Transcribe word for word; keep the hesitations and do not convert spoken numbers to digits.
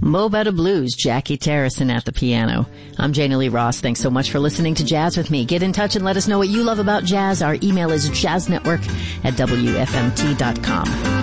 Mo Better Blues, Jackie Terrison at the piano. I'm Jana Lee Ross. Thanks so much for listening to Jazz with me. Get in touch and let us know what you love about jazz. Our email is jazznetwork at W F M T dot com.